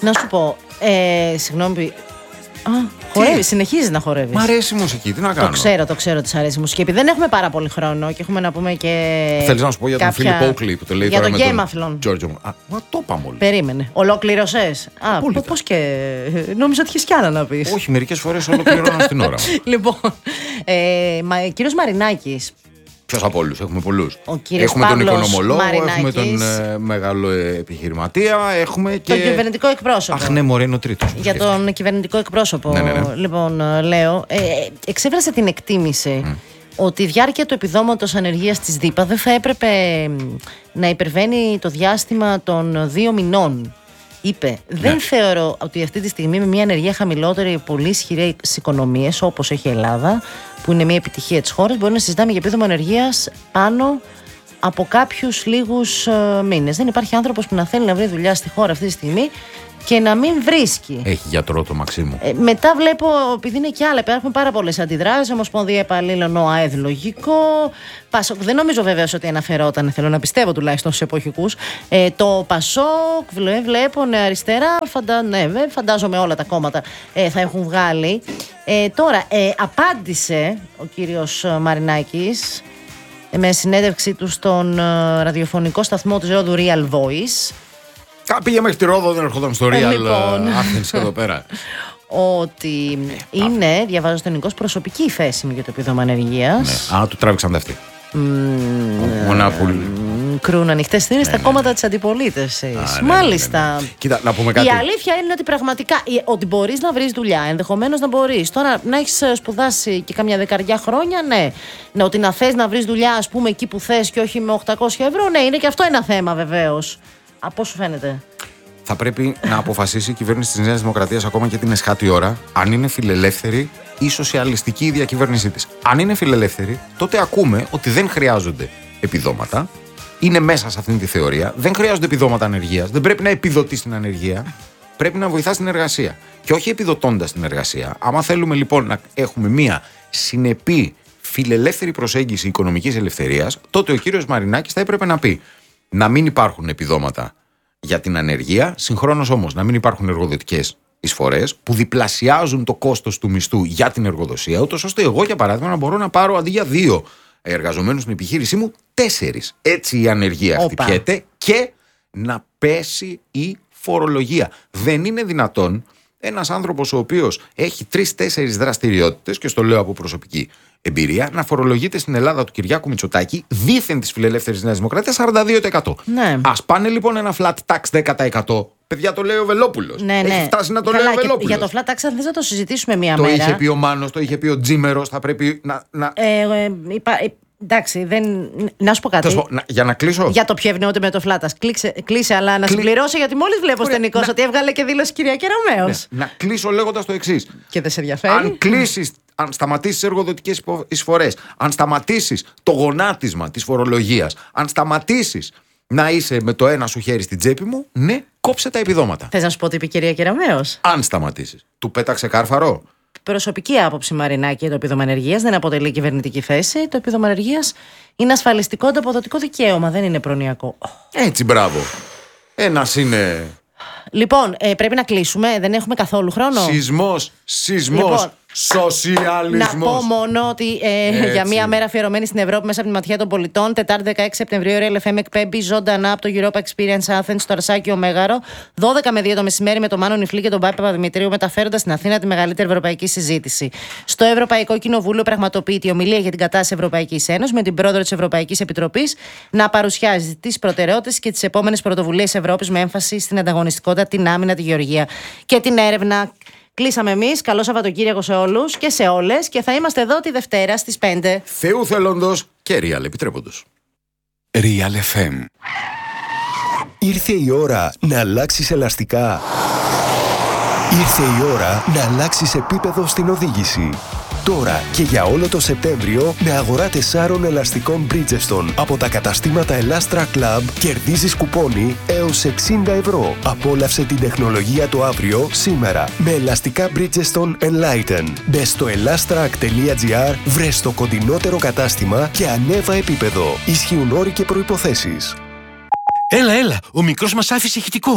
Να σου πω, συγγνώμη. Χορεύει, συνεχίζει να χορεύει. Μ' αρέσει η μουσική, τι να κάνω. Το ξέρω ότι σ' αρέσει η μουσική. Επειδή δεν έχουμε πάρα πολύ χρόνο και έχουμε να πούμε και. Θέλεις να σου πω για τον Φίλιπ Όκλι που το λέει για τώρα τον με Γκέμαθλον. τον Giorgio. Μα το είπαμε όλοι. Περίμενε. Ολόκληρωσες. Πώς και. Νόμιζα ότι είχες κι άλλα να πεις. Όχι, μερικές φορές ολοκληρώνω στην ώρα μου. Λοιπόν, κύριος Μαρινάκης. Ποιος από όλους, έχουμε πολλούς. Έχουμε τον Παύλος οικονομολόγο, Μαρινάκης, έχουμε τον μεγάλο επιχειρηματία, έχουμε και. Τον κυβερνητικό εκπρόσωπο. Αχ, ναι, μωρέ, είναι ο τρίτος. Για τον κυβερνητικό εκπρόσωπο. Ναι. Λοιπόν, λέω, εξέφρασε την εκτίμηση ότι η διάρκεια του επιδόματος ανεργίας της ΔΥΠΑ δεν θα έπρεπε να υπερβαίνει το διάστημα των 2 μηνών. Είπε, δεν θεωρώ ότι αυτή τη στιγμή με μια ανεργία χαμηλότερη, πολύ ισχυρές οικονομίες όπως έχει η Ελλάδα, που είναι μια επιτυχία της χώρας, μπορεί να συζητάμε για επίδομα ανεργίας πάνω από κάποιους λίγους μήνες. Δεν υπάρχει άνθρωπος που να θέλει να βρει δουλειά στη χώρα αυτή τη στιγμή και να μην βρίσκει. Έχει γιατρό το Μαξίμου. Μετά βλέπω, επειδή είναι και άλλα, υπάρχουν πάρα πολλές αντιδράσεις. Ομοσπονδία Επαλλήλων, ο ΑΕΔ λογικό. Δεν νομίζω βέβαια ότι αναφερόταν, θέλω να πιστεύω τουλάχιστον στους εποχικούς. Το ΠΑΣΟΚ, βλέπω, αριστερά, φαντάζομαι όλα τα κόμματα θα έχουν βγάλει. Τώρα, απάντησε ο κύριος Μαρινάκης με συνέντευξή του στον ραδιοφωνικό σταθμό της Ρόδου Real Voice. Πήγε μέχρι τη Ρόδο, δεν ερχόταν στο Real Athens εδώ πέρα. Ότι είναι, διαβάζω στον Νικός, προσωπική η θέση μου για το επίδομα ανεργίας. Ναι. Του τράβηξαν τα αυτή. Κρούν ανοιχτές θύρες στα κόμματα της αντιπολίτευσης. Μάλιστα. Κοίτα, να πούμε κάτι. Η αλήθεια είναι ότι πραγματικά ότι μπορείς να βρεις δουλειά, ενδεχομένως να μπορείς. Τώρα να έχεις σπουδάσει και κάμια 10 χρόνια, ναι. Ότι να θες να βρεις δουλειά, ας πούμε, εκεί που θες και όχι με 800 ευρώ, ναι, είναι και αυτό ένα θέμα βεβαίως. Από σου φαίνεται. Θα πρέπει να αποφασίσει η κυβέρνηση της Νέας Δημοκρατίας, ακόμα και την εσχάτη ώρα, αν είναι φιλελεύθερη ή σοσιαλιστική η διακυβέρνησή της. Αν είναι φιλελεύθερη, τότε ακούμε ότι δεν χρειάζονται επιδόματα. Είναι μέσα σε αυτήν τη θεωρία. Δεν χρειάζονται επιδόματα ανεργίας. Δεν πρέπει να επιδοτεί την ανεργία. Πρέπει να βοηθά στην εργασία. Και όχι επιδοτώντας την εργασία. Άμα θέλουμε λοιπόν να έχουμε μία συνεπή φιλελεύθερη προσέγγιση οικονομικής ελευθερίας, τότε ο κύριος Μαρινάκης θα έπρεπε να πει να μην υπάρχουν επιδόματα για την ανεργία, συγχρόνως όμως να μην υπάρχουν εργοδοτικές εισφορές που διπλασιάζουν το κόστος του μισθού για την εργοδοσία, ούτως ώστε εγώ για παράδειγμα να μπορώ να πάρω αντί για 2 εργαζομένους στην επιχείρησή μου 4. Έτσι η ανεργία χτυπιέται και να πέσει η φορολογία. Δεν είναι δυνατόν ένας άνθρωπος ο οποίος έχει 3-4 δραστηριότητες, και στο λέω από προσωπική εμπειρία, να φορολογείται στην Ελλάδα του Κυριάκου Μητσοτάκη, δήθεν της φιλελεύθερης Νέας Δημοκρατίας, 42%. Ναι. Ας πάνε λοιπόν ένα flat tax 10%. Παιδιά, το λέει ο Βελόπουλος. Ναι. Έχει φτάσει να το λέει ο Βελόπουλος. Για το flat tax, αν θες να το συζητήσουμε μία το μέρα. Το είχε πει ο Μάνος, το είχε πει ο Τζίμερος. Θα πρέπει να. Εντάξει, να σου πω κάτι. Για να κλείσω. Για το ποιο ευνοούνται με το flat tax. Κλείσε, αλλά να συμπληρώσω, γιατί μόλις βλέπω στον Νικό ότι έβγαλε και δήλωση κυρία Κεραμέως. Να κλείσω λέγοντας το εξής. Και δεν σε ενδιαφέρει. Αν σταματήσεις τις εργοδοτικές εισφορές, αν σταματήσεις το γονάτισμα της φορολογίας, αν σταματήσεις να είσαι με το ένα σου χέρι στην τσέπη μου, ναι, κόψε τα επιδόματα. Θες να σου πω τι είπε η κυρία Κεραμέως? Αν σταματήσεις. Του πέταξε κάρφαρο. Προσωπική άποψη, Μαρινάκη, το επίδομα ανεργίας δεν αποτελεί κυβερνητική θέση. Το επίδομα ανεργίας είναι ασφαλιστικό ανταποδοτικό δικαίωμα, δεν είναι προνοιακό. Έτσι, μπράβο. Ένας είναι. Λοιπόν, πρέπει να κλείσουμε, δεν έχουμε καθόλου χρόνο. Σεισμός, λοιπόν, σοσιαλισμός. Να πω μόνο ότι για μία μέρα αφιερωμένη στην Ευρώπη μέσα από τη ματιά των πολιτών, Τετάρτη 16 Σεπτεμβρίου, η RLFM εκπέμπει ζωντανά από το Europa Experience Athens στο Αρσάκιο Μέγαρο, 12 με 2 το μεσημέρι, με τον Μάνο Νιφλή και τον Πάπη Παπαδημητρίου, μεταφέροντας στην Αθήνα τη μεγαλύτερη ευρωπαϊκή συζήτηση. Στο Ευρωπαϊκό Κοινοβούλιο πραγματοποιείται η ομιλία για την κατάσταση Ευρωπαϊκής Ένωσης, με την πρόεδρο της Ευρωπαϊκής Επιτροπής να παρουσιάζει τις προτεραιότητες και τις επόμενες πρωτοβουλίες Ευρώπης, με έμφαση στην ανταγωνιστικότητα, την άμυνα, τη γεωργία και την έρευνα. Κλείσαμε εμείς. Καλό Σαββατοκύριακο σε όλους και σε όλες, και θα είμαστε εδώ τη Δευτέρα στις 5. Θεού θελόντος και Real επιτρέποντος. Real FM. Ήρθε η ώρα να αλλάξεις ελαστικά. Ήρθε η ώρα να αλλάξεις επίπεδο στην οδήγηση. Τώρα και για όλο το Σεπτέμβριο, με αγορά 4 ελαστικών Bridgestone από τα καταστήματα Elastra Club, κερδίζεις κουπόνι έως 60 ευρώ. Απόλαυσε την τεχνολογία το αύριο, σήμερα, με ελαστικά Bridgestone Enlighten. Μπες στο elastrac.gr, βρες το κοντινότερο κατάστημα και ανέβα επίπεδο. Ισχύουν όροι και προϋποθέσεις. Έλα, ο μικρός μας άφησε ηχητικό.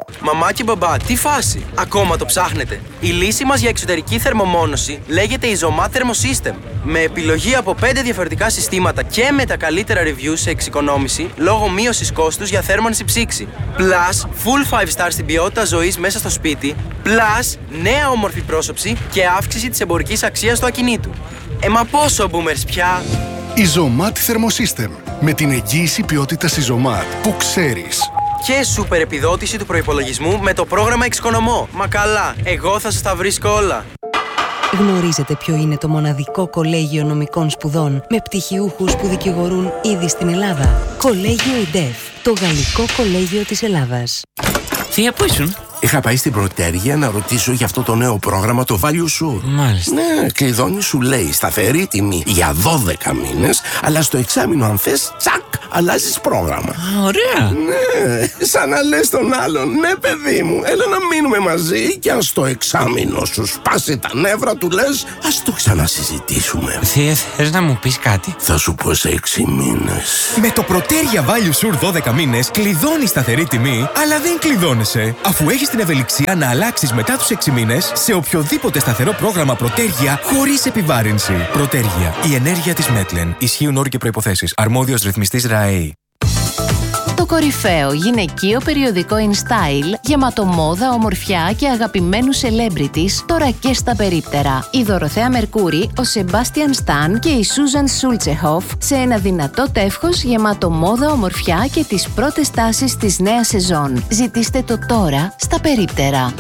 Μαμά και μπαμπά, τι φάση! Ακόμα το ψάχνετε? Η λύση μας για εξωτερική θερμομόνωση λέγεται Isomat Thermosystem. Με επιλογή από 5 διαφορετικά συστήματα και με τα καλύτερα reviews σε εξοικονόμηση λόγω μείωσης κόστους για θέρμανση ψήξη. Plus, full 5 star στην ποιότητα ζωής μέσα στο σπίτι. Plus, νέα όμορφη πρόσωψη και αύξηση της εμπορικής αξίας του ακινήτου. Μα πόσο boomers πια! Isomat Thermosystem. Με την εγγύηση ποιότητας Isomat που ξέρεις. Και σούπερ επιδότηση του προϋπολογισμού με το πρόγραμμα Εξοικονομώ. Μα καλά, εγώ θα σας τα βρίσκω όλα. Γνωρίζετε ποιο είναι το μοναδικό κολέγιο νομικών σπουδών με πτυχιούχους που δικηγορούν ήδη στην Ελλάδα? Κολέγιο ΙΝΤΕΦ, το γαλλικό κολέγιο της Ελλάδας. Θεία, πού ήσουν? Είχα πάει στην Πρωτέργεια να ρωτήσω για αυτό το νέο πρόγραμμα, το Value Sur. Μάλιστα. Ναι, κλειδώνει, σου λέει σταθερή τιμή για 12 μήνες, αλλά στο εξάμηνο αν θες, τσακ, αλλάζεις πρόγραμμα. Ωραία. Ναι, σαν να λες τον άλλον, ναι παιδί μου, έλα να μείνουμε μαζί και αν στο εξάμηνο σου σπάσει τα νεύρα του λες, ας το ξανασυζητήσουμε. Θεία, θες να μου πεις κάτι? Θα σου πω σε 6 μήνες. Με το Πρωτέργεια Value Sur 12 μήνες κλειδώνεις σταθερή τιμή, αλλά δεν κλειδώνεσαι, αφού έχεις την ευελιξία να αλλάξεις μετά τους 6 μήνες σε οποιοδήποτε σταθερό πρόγραμμα Πρωτέργεια χωρίς επιβάρυνση. Πρωτέργεια. Η ενέργεια της Μέτλεν. Ισχύουν όροι και προϋποθέσεις. Αρμόδιος ρυθμιστής ΡΑΕΗ. Το κορυφαίο γυναικείο περιοδικό InStyle, γεμάτο μόδα, ομορφιά και αγαπημένους celebrities, τώρα και στα περίπτερα. Η Δωροθέα Μερκούρη, ο Σεμπάστιαν Σταν και η Σούζαν Σούλτσεχοφ σε ένα δυνατό τεύχος γεμάτο μόδα, ομορφιά και τις πρώτες τάσεις της νέας σεζόν. Ζητήστε το τώρα στα περίπτερα.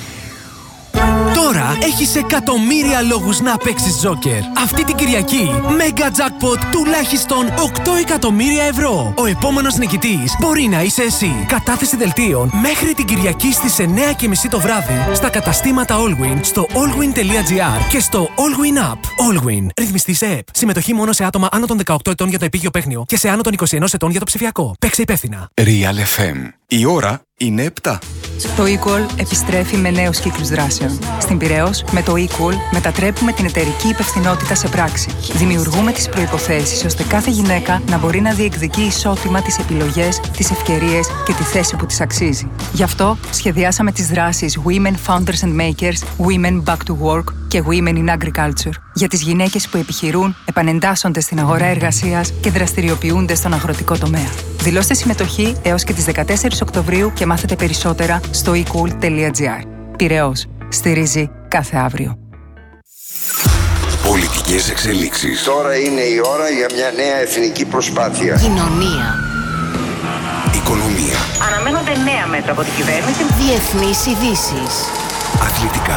Τώρα έχεις εκατομμύρια λόγους να παίξεις Τζόκερ. Αυτή την Κυριακή, Mega Jackpot τουλάχιστον 8 εκατομμύρια ευρώ. Ο επόμενος νικητής μπορεί να είσαι εσύ. Κατάθεση δελτίων μέχρι την Κυριακή στις 9:30 το βράδυ στα καταστήματα Allwyn, στο allwyn.gr και στο Allwyn App. Allwyn. Ρυθμιστή σε ΕΠ. Συμμετοχή μόνο σε άτομα άνω των 18 ετών για το επίγειο παίχνιο και σε άνω των 21 ετών για το ψηφιακό. Παίξε υπεύθυνα. Real FM. Η ώρα είναι 7. Το eQual επιστρέφει με νέους κύκλους δράσεων. Στην Πειραιώς, με το eQual μετατρέπουμε την εταιρική υπευθυνότητα σε πράξη. Δημιουργούμε τις προϋποθέσεις ώστε κάθε γυναίκα να μπορεί να διεκδικεί ισότιμα τις επιλογές, τις ευκαιρίες και τη θέση που της αξίζει. Γι' αυτό σχεδιάσαμε τις δράσεις Women Founders and Makers, Women Back to Work και Women in Agriculture για τις γυναίκες που επιχειρούν, επανεντάσσονται στην αγορά εργασίας και δραστηριοποιούνται στον αγροτικό τομέα. Δηλώστε συμμετοχή έως και τις 14 Οκτωβρίου και μάθετε περισσότερα στο ecool.gr. Πειραιώς. Στηρίζει κάθε αύριο. Πολιτικές εξελίξεις. Τώρα είναι η ώρα για μια νέα εθνική προσπάθεια. Κοινωνία. Οικονομία. Αναμένονται νέα μέτρα από την κυβέρνηση. Διεθνείς ειδήσεις. Αθλητικά.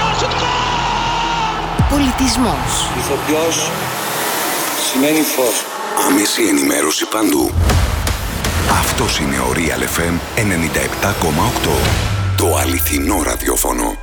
Πολιτισμός. Ηθοποιός σημαίνει φως. Άμεση ενημέρωση παντού. Αυτός είναι ο Real FM 97,8. Το αληθινό ραδιόφωνο.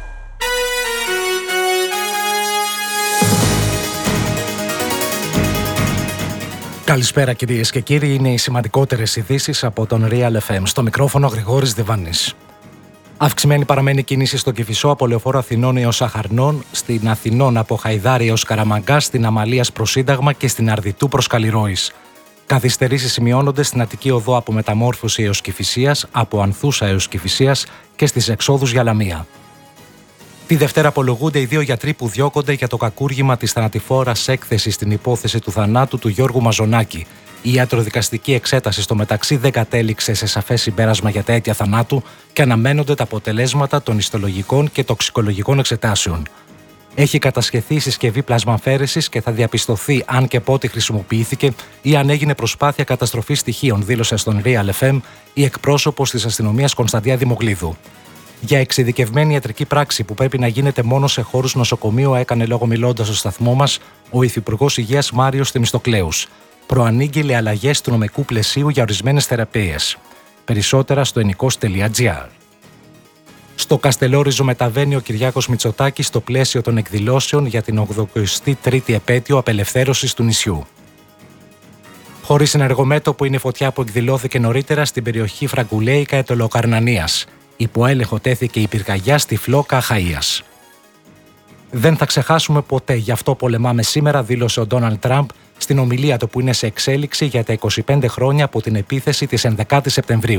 Καλησπέρα κυρίες και κύριοι, είναι οι σημαντικότερες ειδήσεις από τον Real FM. Στο μικρόφωνο Γρηγόρης Διβάνης. Αυξημένη παραμένει κίνηση στο Κηφισό από Λεωφόρο Αθηνών έως Αχαρνών, στην Αθηνών από Χαϊδάρη έως Καραμαγκά, στην Αμαλίας προς Σύνταγμα και στην Αρδιτού προς Καλλιρόης. Καθυστερήσεις σημειώνονται στην Αττική Οδό από Μεταμόρφωση έως Κηφισίας, από Ανθούσα έως Κηφισίας και στις εξόδους για Λαμία. Τη Δευτέρα απολογούνται οι 2 γιατροί που διώκονται για το κακούργημα της θανατηφόρας έκθεσης στην υπόθεση του θανάτου του Γιώργου Μαζονάκη. Η ιατροδικαστική εξέταση στο μεταξύ δεν κατέληξε σε σαφές συμπέρασμα για τα αίτια θανάτου και αναμένονται τα αποτελέσματα των ιστολογικών και τοξικολογικών εξετάσεων. Έχει κατασχεθεί η συσκευή πλασμαφαίρεσης και θα διαπιστωθεί αν και πότε χρησιμοποιήθηκε ή αν έγινε προσπάθεια καταστροφής στοιχείων, δήλωσε στον Real FM η εκπρόσωπος της αστυνομίας Κωνσταντία Δημοκλίδου. Για εξειδικευμένη ιατρική πράξη που πρέπει να γίνεται μόνο σε χώρους νοσοκομείου, έκανε λόγο μιλώντας στο σταθμό μας ο Υφυπουργός Υγείας Μάριος Θεμιστοκλέους. Προανήγγειλε αλλαγές του νομικού πλαισίου για ορισμένες θεραπείες. Περισσότερα στο ενικός.gr. Στο Καστελόριζο μεταβαίνει ο Κυριάκος Μητσοτάκης στο πλαίσιο των εκδηλώσεων για την 83η επέτειο απελευθέρωσης του νησιού. Χωρίς ενεργομέτωπο είναι η φωτιά που εκδηλώθηκε νωρίτερα στην περιοχή Φραγκουλέικα Ετωλοκαρνανίας. Υπό έλεγχο τέθηκε η πυρκαγιά στη Φλόκα Αχαΐας. Δεν θα ξεχάσουμε ποτέ, γι' αυτό πολεμάμε σήμερα, δήλωσε ο Ντόναλντ Τραμπ στην ομιλία του που είναι σε εξέλιξη για τα 25 χρόνια από την επίθεση της 11ης Σεπτεμβρίου.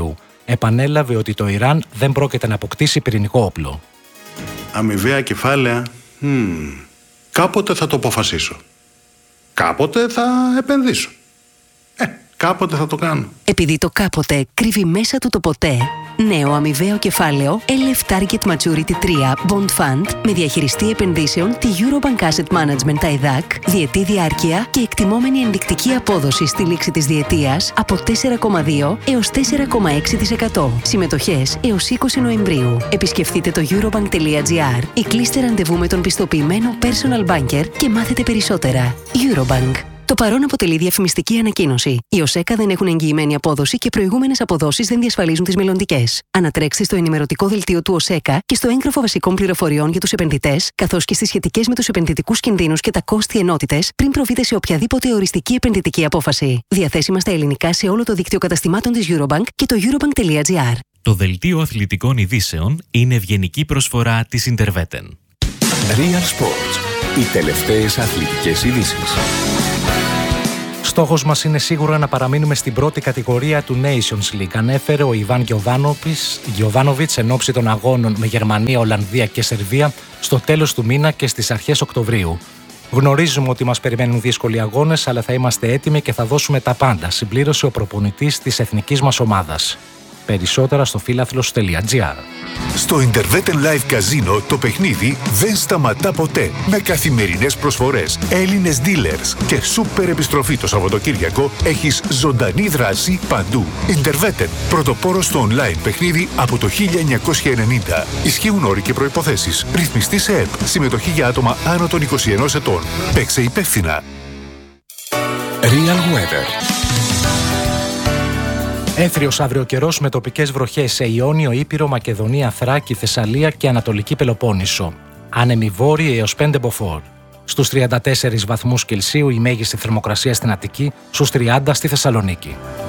επανέλαβε ότι το Ιράν δεν πρόκειται να αποκτήσει πυρηνικό όπλο. Αμοιβαία κεφάλαια. Κάποτε θα το αποφασίσω. Κάποτε θα επενδύσω. Κάποτε θα το κάνω. Επειδή το κάποτε κρύβει μέσα του το ποτέ, νέο αμοιβαίο κεφάλαιο LF Target Maturity 3 Bond Fund με διαχειριστή επενδύσεων τη Eurobank Asset Management TAIDAC, διετή διάρκεια και εκτιμόμενη ενδεικτική απόδοση στη λήξη της διετίας από 4,2 έως 4,6%. Συμμετοχές έως 20 Νοεμβρίου. Επισκεφτείτε το eurobank.gr ή κλείστε ραντεβού με τον πιστοποιημένο personal banker και μάθετε περισσότερα. Eurobank. Το παρόν αποτελεί διαφημιστική ανακοίνωση. Οι ΟΣΕΚΑ δεν έχουν εγγυημένη απόδοση και προηγούμενες αποδόσεις δεν διασφαλίζουν τις μελλοντικές. Ανατρέξτε στο ενημερωτικό δελτίο του ΟΣΕΚΑ και στο έγγραφο βασικών πληροφοριών για τους επενδυτές, καθώς και στις σχετικές με τους επενδυτικούς κινδύνους και τα κόστη ενότητες, πριν προβείτε σε οποιαδήποτε οριστική επενδυτική απόφαση. Διαθέσιμα στα ελληνικά σε όλο το δίκτυο καταστημάτων της Eurobank και το eurobank.gr. Το δελτίο αθλητικών ειδήσεων είναι ευγενική προσφορά της Interveten. Real Sports. Οι τελευταίες αθλητικές ειδήσεις. Στόχος μας είναι σίγουρα να παραμείνουμε στην πρώτη κατηγορία του Nations League, ανέφερε ο Ιβάν Γιοβάνοβιτς εν ώψη των αγώνων με Γερμανία, Ολλανδία και Σερβία στο τέλος του μήνα και στις αρχές Οκτωβρίου. Γνωρίζουμε ότι μας περιμένουν δύσκολοι αγώνες, αλλά θα είμαστε έτοιμοι και θα δώσουμε τα πάντα, συμπλήρωσε ο προπονητής της εθνικής μας ομάδας. Περισσότερα στο φίλαθλος.gr. Στο Interveten Live Casino το παιχνίδι δεν σταματά ποτέ. Με καθημερινές προσφορές, Έλληνες dealers και σούπερ επιστροφή το Σαββατοκύριακο έχεις ζωντανή δράση παντού. Interveten, πρωτοπόρος στο online παιχνίδι από το 1990. Ισχύουν όροι και προϋποθέσεις. Ρυθμιστή σε ΕΠ. Συμμετοχή για άτομα άνω των 21 ετών. Παίξε υπεύθυνα. Real Weather. Έθριος αύριο καιρός με τοπικές βροχές σε Ιόνιο, Ήπειρο, Μακεδονία, Θράκη, Θεσσαλία και Ανατολική Πελοπόννησο. Άνεμοι βόρειοι έως 5 μποφόρ. Στους 34 βαθμούς Κελσίου η μέγιστη θερμοκρασία στην Αττική, στους 30 στη Θεσσαλονίκη.